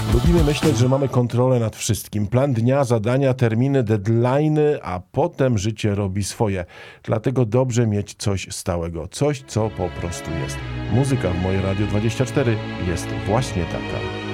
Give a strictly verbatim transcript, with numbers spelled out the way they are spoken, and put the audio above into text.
Lubimy myśleć, że mamy kontrolę nad wszystkim. Plan dnia, zadania, terminy, deadline'y, a potem życie robi swoje. Dlatego dobrze mieć coś stałego. Coś, co po prostu jest. Muzyka w moje Radio dwadzieścia cztery jest właśnie taka.